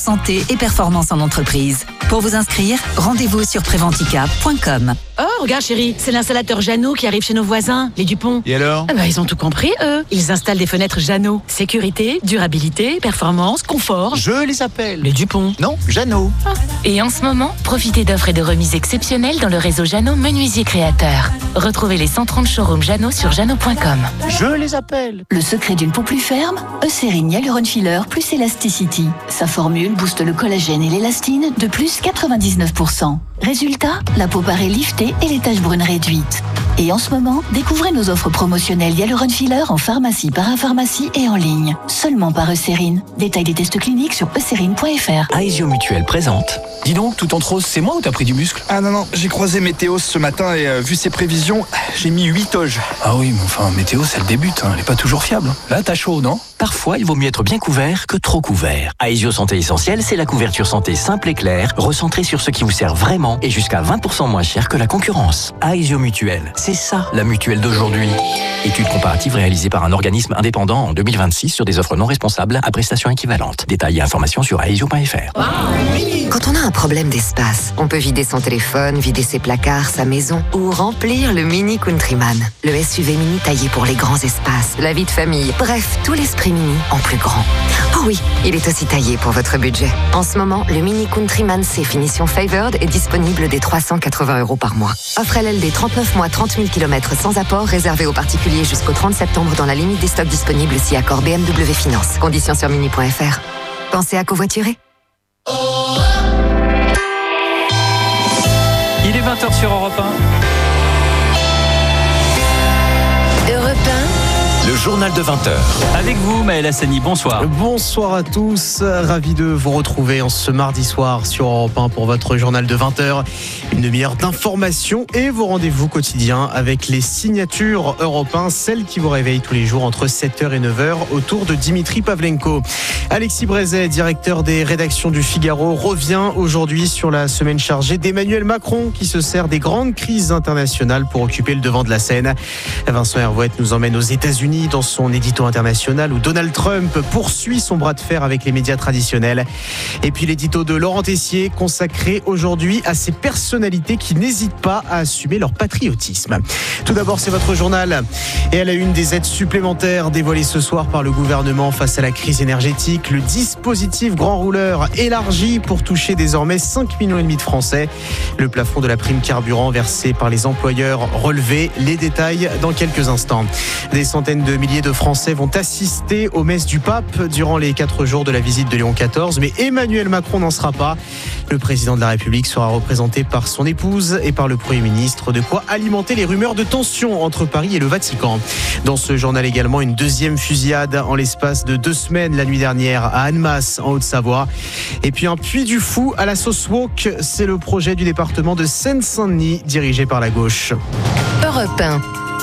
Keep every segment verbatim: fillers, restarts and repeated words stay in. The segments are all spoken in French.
santé et performance en entreprise. Pour vous inscrire, rendez-vous sur préventica point com. Oh, regarde chérie, c'est l'installateur Jeannot qui arrive chez nos voisins, les Dupont. Et alors ? Ah bah, ils ont tout compris, eux. Ils installent des fenêtres Jeannot. Sécurité, durabilité, performance, confort. Je les appelle. Les Dupont. Non, Jeannot. Ah. Et en ce moment, profitez d'offres et de remises exceptionnelles dans le réseau Jeannot Menuisier Créateur. Retrouvez les cent trente showrooms Jeannot sur jeannot point com. Je les appelle. Le secret d'une peau plus ferme, Eucérine Hyaluron Filler plus Elasticity. Sa formule booste le collagène et l'élastine de plus quatre-vingt-dix-neuf pour cent. Résultat, la peau paraît liftée et les taches brunes réduites. Et en ce moment, découvrez nos offres promotionnelles Hyaluron Filler en pharmacie, parapharmacie et en ligne. Seulement par Eucérine. Détail des tests cliniques sur eucérine point f r. Aesio Mutuelle présente. Dis donc, tout en rose, c'est moi ou t'as pris du muscle ? Ah non, non, j'ai croisé Météo ce matin et euh, vu ses prévisions, j'ai mis huit toges. Ah oui, mais enfin, Météo, c'est le début, hein, elle est pas toujours fiable. Là, t'as chaud, non ? Parfois, il vaut mieux être bien couvert que trop couvert. Aesio Santé Essentielle, c'est la couverture santé simple et claire, recentrée sur ce qui vous sert vraiment et jusqu'à vingt pour cent moins cher que la concurrence. Aesio Mutuelle, c'est ça la mutuelle d'aujourd'hui. Étude comparative réalisée par un organisme indépendant en deux mille vingt-six sur des offres non responsables à prestations équivalentes. Détails et informations sur aesio point f r. Quand on a un problème d'espace, on peut vider son téléphone, vider ses placards, sa maison ou remplir le Mini Countryman. Le S U V mini taillé pour les grands espaces, la vie de famille, bref, tout l'esprit mini en plus grand. Oh oui, il est aussi taillé pour votre budget. En ce moment, le Mini Countryman C finition Favored est disponible dès trois cent quatre-vingts euros par mois. Offre L L D trente-neuf mois, trente mille kilomètres sans apport, réservé aux particuliers jusqu'au trente septembre dans la limite des stocks disponibles si accord B M W Finance. Conditions sur mini point f r. Pensez à covoiturer. Il est vingt heures sur Europe un. Europe un. Le journal de vingt heures. Avec vous, Maël Hassani, bonsoir. Bonsoir à tous, ravi de vous retrouver en ce mardi soir sur Europe un pour votre journal de vingt heures. Une demi-heure d'information et vos rendez-vous quotidiens avec les signatures Europe un, celles qui vous réveillent tous les jours entre sept heures et neuf heures autour de Dimitri Pavlenko. Alexis Brézet, directeur des rédactions du Figaro, revient aujourd'hui sur la semaine chargée d'Emmanuel Macron qui se sert des grandes crises internationales pour occuper le devant de la scène. Vincent Hervouette nous emmène aux États-Unis dans son édito international où Donald Trump poursuit son bras de fer avec les médias traditionnels. Et puis l'édito de Laurent Tessier consacré aujourd'hui à ces personnalités qui n'hésitent pas à assumer leur patriotisme. Tout d'abord, c'est votre journal. Et à la une, des aides supplémentaires dévoilées ce soir par le gouvernement face à la crise énergétique. Le dispositif Grand Rouleur élargi pour toucher désormais cinq millions et demi de Français. Le plafond de la prime carburant versée par les employeurs relevé. Les détails dans quelques instants. Des centaines de milliers de Français vont assister aux messes du pape durant les quatre jours de la visite de Léon quatorze. Mais Emmanuel Macron n'en sera pas. Le président de la République sera représenté par son épouse et par le Premier ministre. De quoi alimenter les rumeurs de tension entre Paris et le Vatican. Dans ce journal également, une deuxième fusillade en l'espace de deux semaines la nuit dernière à Annemasse en Haute-Savoie. Et puis un puits du fou à la sauce woke. C'est le projet du département de Seine-Saint-Denis dirigé par la gauche. Europe un.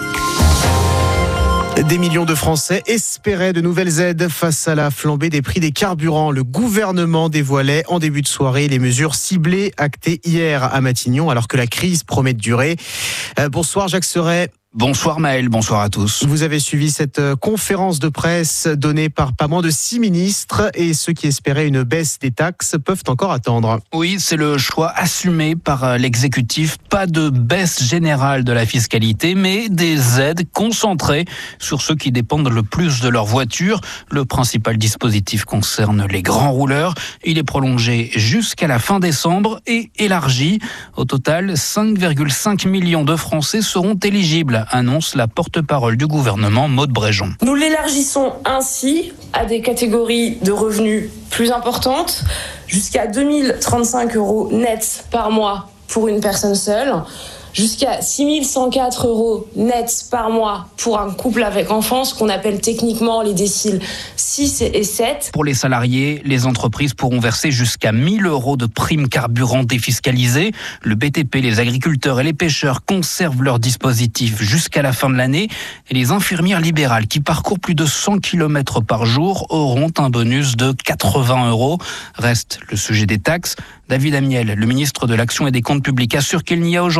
Des millions de Français espéraient de nouvelles aides face à la flambée des prix des carburants. Le gouvernement dévoilait en début de soirée les mesures ciblées actées hier à Matignon alors que la crise promet de durer. Euh, bonsoir Jacques Serret. Bonsoir Maël, bonsoir à tous. Vous avez suivi cette conférence de presse donnée par pas moins de six ministres et ceux qui espéraient une baisse des taxes peuvent encore attendre. Oui, c'est le choix assumé par l'exécutif. Pas de baisse générale de la fiscalité, mais des aides concentrées sur ceux qui dépendent le plus de leur voiture. Le principal dispositif concerne les grands rouleurs. Il est prolongé jusqu'à la fin décembre et élargi. Au total, cinq virgule cinq millions de Français seront éligibles, annonce la porte-parole du gouvernement, Maude Bréjon. Nous l'élargissons ainsi à des catégories de revenus plus importantes, jusqu'à deux mille trente-cinq euros net par mois pour une personne seule, jusqu'à six mille cent quatre euros net par mois pour un couple avec enfants, ce qu'on appelle techniquement les déciles six et sept. Pour les salariés, les entreprises pourront verser jusqu'à mille euros de primes carburant défiscalisées. Le B T P, les agriculteurs et les pêcheurs conservent leur dispositif jusqu'à la fin de l'année. Et les infirmières libérales qui parcourent plus de cent kilomètres par jour auront un bonus de quatre-vingts euros. Reste le sujet des taxes. David Amiel, le ministre de l'Action et des Comptes publics, assure qu'il n'y a aujourd'hui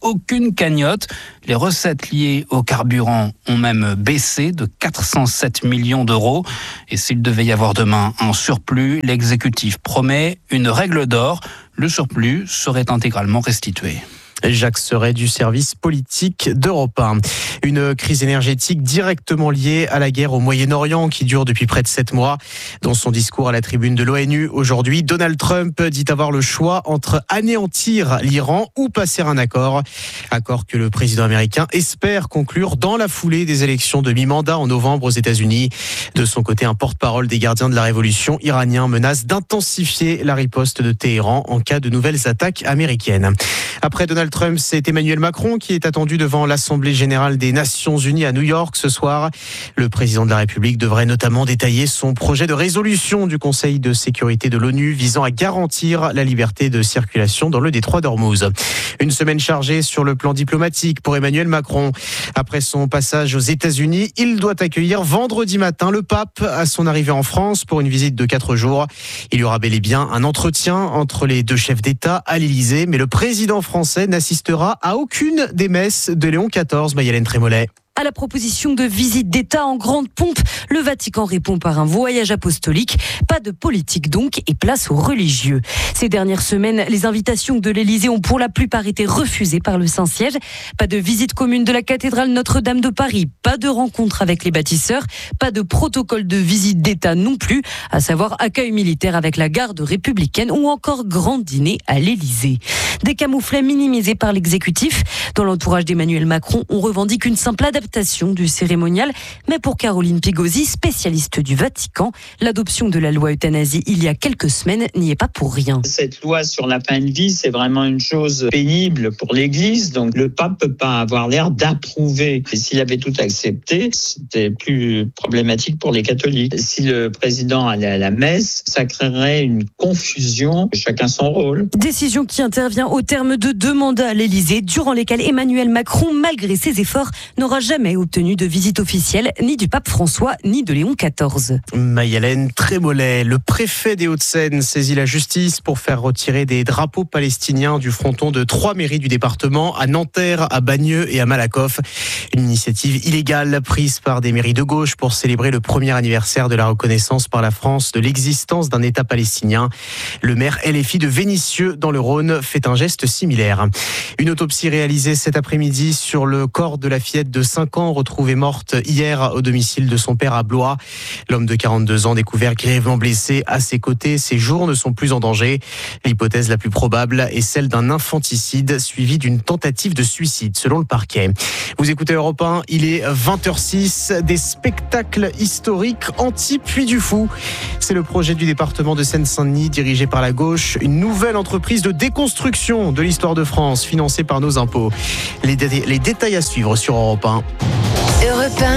aucune cagnotte. Les recettes liées au carburant ont même baissé de quatre cent sept millions d'euros. Et s'il devait y avoir demain un surplus, l'exécutif promet une règle d'or. Le surplus serait intégralement restitué. Jacques Serret du service politique d'Europe un. Une crise énergétique directement liée à la guerre au Moyen-Orient qui dure depuis près de sept mois. Dans son discours à la tribune de l'ONU aujourd'hui, Donald Trump dit avoir le choix entre anéantir l'Iran ou passer un accord. Accord que le président américain espère conclure dans la foulée des élections de mi-mandat en novembre aux États-Unis. De son côté, un porte-parole des gardiens de la révolution iranien menace d'intensifier la riposte de Téhéran en cas de nouvelles attaques américaines. Après Donald Trump, c'est Emmanuel Macron qui est attendu devant l'Assemblée générale des Nations unies à New York ce soir. Le président de la République devrait notamment détailler son projet de résolution du Conseil de sécurité de l'ONU visant à garantir la liberté de circulation dans le détroit d'Ormuz. Une semaine chargée sur le plan diplomatique pour Emmanuel Macron. Après son passage aux États-Unis, il doit accueillir vendredi matin le pape à son arrivée en France pour une visite de quatre jours. Il y aura bel et bien un entretien entre les deux chefs d'État à l'Élysée, mais le président français n'assistera à aucune des messes de Léon quatorze. Maïlène Trémollet. À la proposition de visite d'État en grande pompe, le Vatican répond par un voyage apostolique. Pas de politique donc et place aux religieux. Ces dernières semaines, les invitations de l'Élysée ont pour la plupart été refusées par le Saint-Siège. Pas de visite commune de la cathédrale Notre-Dame de Paris, pas de rencontre avec les bâtisseurs, pas de protocole de visite d'État non plus, à savoir accueil militaire avec la garde républicaine ou encore grand dîner à l'Élysée. Des camouflets minimisés par l'exécutif. Dans l'entourage d'Emmanuel Macron, on revendique une simple adaptation du cérémonial, mais pour Caroline Pigozzi, spécialiste du Vatican, l'adoption de la loi euthanasie il y a quelques semaines n'y est pas pour rien. Cette loi sur la fin de vie, c'est vraiment une chose pénible pour l'Église, donc le pape peut pas avoir l'air d'approuver. Et s'il avait tout accepté, c'était plus problématique pour les catholiques. Si le président allait à la messe, ça créerait une confusion, chacun son rôle. Décision qui intervient au terme de deux mandats à l'Élysée, durant lesquels Emmanuel Macron, malgré ses efforts, n'aura jamais jamais obtenu de visite officielle ni du pape François ni de Léon quatorze. Maïlène Trémollet, le préfet des Hauts-de-Seine saisit la justice pour faire retirer des drapeaux palestiniens du fronton de trois mairies du département, à Nanterre, à Bagneux et à Malakoff. Une initiative illégale prise par des mairies de gauche pour célébrer le premier anniversaire de la reconnaissance par la France de l'existence d'un État palestinien. Le maire L F I de Vénissieux dans le Rhône fait un geste similaire. Une autopsie réalisée cet après-midi sur le corps de la fillette de cinq ans retrouvée morte hier au domicile de son père à Blois. L'homme de quarante-deux ans découvert grièvement blessé à ses côtés. Ses jours ne sont plus en danger. L'hypothèse la plus probable est celle d'un infanticide suivi d'une tentative de suicide selon le parquet. Vous écoutez Europe un, il est vingt heures six. Des spectacles historiques anti-Puy du Fou. C'est le projet du département de Seine-Saint-Denis dirigé par la gauche. Une nouvelle entreprise de déconstruction de l'histoire de France financée par nos impôts. Les, dé- les détails à suivre sur Europe un. Europe un.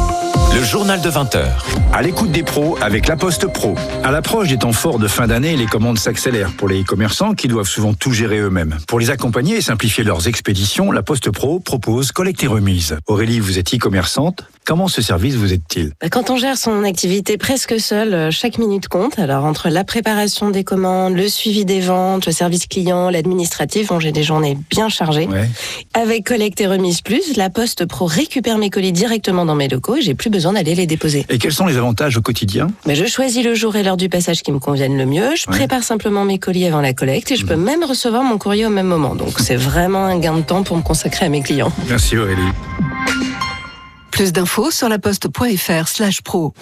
Le journal de vingt heures. À l'écoute des pros avec La Poste Pro. À l'approche des temps forts de fin d'année, les commandes s'accélèrent pour les commerçants qui doivent souvent tout gérer eux-mêmes. Pour les accompagner et simplifier leurs expéditions, La Poste Pro propose collecte et remise. Aurélie, vous êtes e-commerçante. Comment ce service vous aide-t-il ? Quand on gère son activité presque seul, chaque minute compte. Alors entre la préparation des commandes, le suivi des ventes, le service client, l'administratif, bon, j'ai des journées bien chargées. Ouais. Avec collecte et remise plus, La Poste Pro récupère mes colis directement dans mes locaux et j'ai plus besoin d'aller les déposer. Et quels sont les avantages au quotidien ? Mais je choisis le jour et l'heure du passage qui me conviennent le mieux. Je ouais. prépare simplement mes colis avant la collecte et je peux mmh. même recevoir mon courrier au même moment. Donc c'est vraiment un gain de temps pour me consacrer à mes clients. Merci Aurélie. Plus d'infos sur laposte.fr slash pro.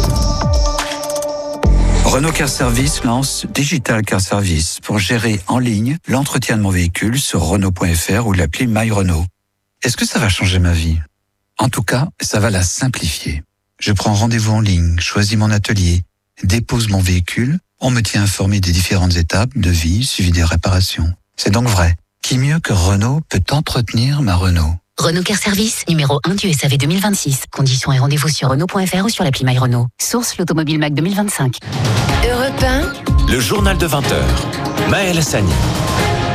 Renault Car Service lance Digital Car Service pour gérer en ligne l'entretien de mon véhicule sur Renault point F R ou l'appli My Renault. Est-ce que ça va changer ma vie ? En tout cas, ça va la simplifier. Je prends rendez-vous en ligne, choisis mon atelier, dépose mon véhicule, on me tient informé des différentes étapes de vie suivi des réparations. C'est donc vrai. Qui mieux que Renault peut entretenir ma Renault ? Renault Car Service, numéro un du S A V deux mille vingt-six. Conditions et rendez-vous sur Renault point F R ou sur l'appli My Renault. Source l'Automobile Mac deux mille vingt-cinq. Europe un. Le journal de vingt heures. Maël Hassani.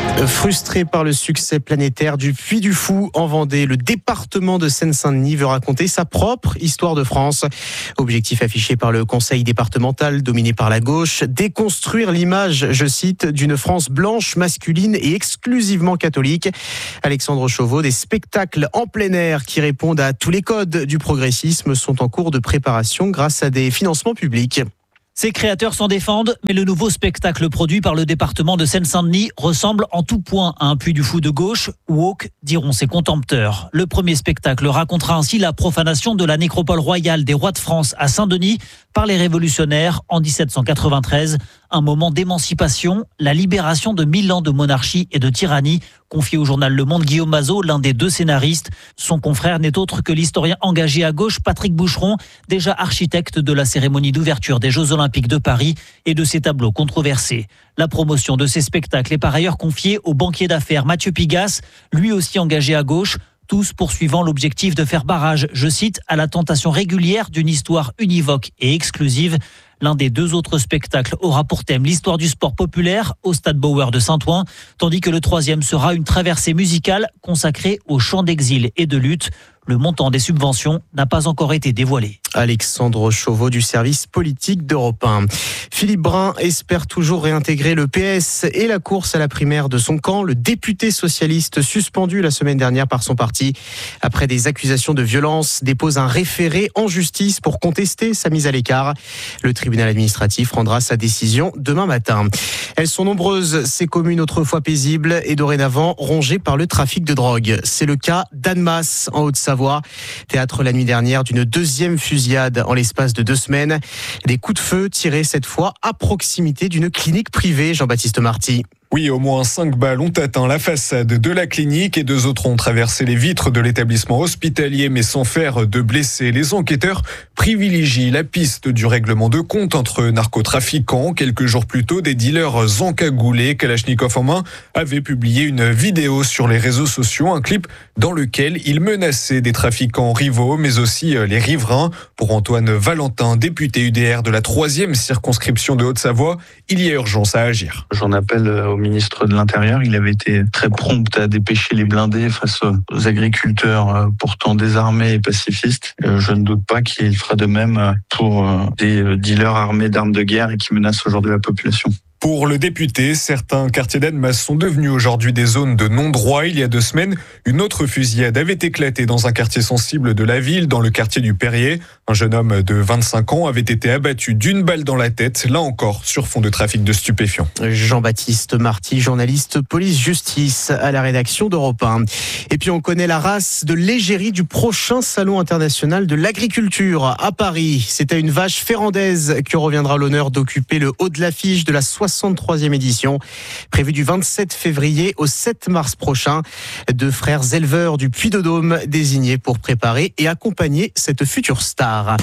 Frustré par le succès planétaire du Puy du Fou en Vendée, le département de Seine-Saint-Denis veut raconter sa propre histoire de France. Objectif affiché par le conseil départemental dominé par la gauche, déconstruire l'image, je cite, d'une France blanche, masculine et exclusivement catholique. Alexandre Chauveau, des spectacles en plein air qui répondent à tous les codes du progressisme sont en cours de préparation grâce à des financements publics. Ses créateurs s'en défendent, mais le nouveau spectacle produit par le département de Seine-Saint-Denis ressemble en tout point à un Puy du Fou de gauche, woke, diront ses contempteurs. Le premier spectacle racontera ainsi la profanation de la nécropole royale des rois de France à Saint-Denis par les révolutionnaires en dix-sept cent quatre-vingt-treize. Un moment d'émancipation, la libération de mille ans de monarchie et de tyrannie, confié au journal Le Monde Guillaume Mazot, l'un des deux scénaristes. Son confrère n'est autre que l'historien engagé à gauche Patrick Boucheron, déjà architecte de la cérémonie d'ouverture des Jeux Olympiques de Paris et de ses tableaux controversés. La promotion de ces spectacles est par ailleurs confiée au banquier d'affaires Mathieu Pigasse, lui aussi engagé à gauche, tous poursuivant l'objectif de faire barrage, je cite, à la tentation régulière d'une histoire univoque et exclusive. L'un des deux autres spectacles aura pour thème l'histoire du sport populaire au Stade Bauer de Saint-Ouen, tandis que le troisième sera une traversée musicale consacrée aux chants d'exil et de lutte. Le montant des subventions n'a pas encore été dévoilé. Alexandre Chauveau du service politique d'Europe un. Philippe Brun espère toujours réintégrer le P S et la course à la primaire de son camp. Le député socialiste suspendu la semaine dernière par son parti après des accusations de violence dépose un référé en justice pour contester sa mise à l'écart. Le tribunal administratif rendra sa décision demain matin. Elles sont nombreuses, ces communes autrefois paisibles et dorénavant rongées par le trafic de drogue. C'est le cas d'Annemasse en Haute-Savoie. Théâtre la nuit dernière d'une deuxième fusillade en l'espace de deux semaines. Des coups de feu tirés cette fois à proximité d'une clinique privée, Jean-Baptiste Marty. Oui, au moins cinq balles ont atteint la façade de la clinique et deux autres ont traversé les vitres de l'établissement hospitalier, mais sans faire de blessés. Les enquêteurs privilégient la piste du règlement de compte entre narcotrafiquants. Quelques jours plus tôt, des dealers encagoulés, Kalachnikov en main, avaient publié une vidéo sur les réseaux sociaux, un clip dans lequel ils menaçaient des trafiquants rivaux, mais aussi les riverains. Pour Antoine Valentin, député U D R de la troisième circonscription de Haute-Savoie, il y a urgence à agir. J'en appelle au ministre de l'Intérieur. Il avait été très prompt à dépêcher les blindés face aux agriculteurs pourtant désarmés et pacifistes. Je ne doute pas qu'il fera de même pour des dealers armés d'armes de guerre et qui menacent aujourd'hui la population. Pour le député, certains quartiers d'Annemasse sont devenus aujourd'hui des zones de non-droit. Il y a deux semaines, une autre fusillade avait éclaté dans un quartier sensible de la ville, dans le quartier du Perrier. Un jeune homme de vingt-cinq ans avait été abattu d'une balle dans la tête, là encore sur fond de trafic de stupéfiants. Jean-Baptiste Marty, journaliste police-justice à la rédaction d'Europe un. Et puis on connaît la race de l'égérie du prochain salon international de l'agriculture à Paris. C'est à une vache ferrandaise que reviendra l'honneur d'occuper le haut de l'affiche de la soixante-troisième édition, prévue du vingt-sept février au sept mars prochain. Deux frères éleveurs du Puy-de-Dôme désignés pour préparer et accompagner cette future star.